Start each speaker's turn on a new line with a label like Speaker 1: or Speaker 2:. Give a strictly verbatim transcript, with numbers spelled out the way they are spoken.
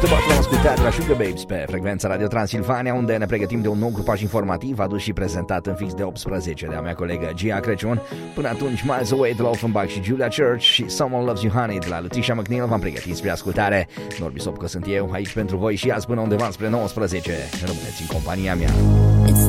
Speaker 1: Este vorba am ascultat la Sugar Babes pe frecvența Radio Transilvania, unde ne pregătim de un nou grupaj informativ adus și prezentat în fix de optsprezece de a mea colegă Gia Crăciun. Până atunci, Miles Away de la Offenbach și Julia Church și Someone Loves You Honey de la Lutricia McNeil v-am pregătit spre ascultare. Norbi Sopcă sunt eu, aici pentru voi și azi până undeva spre nouăsprezece. Rămâneți în compania mea.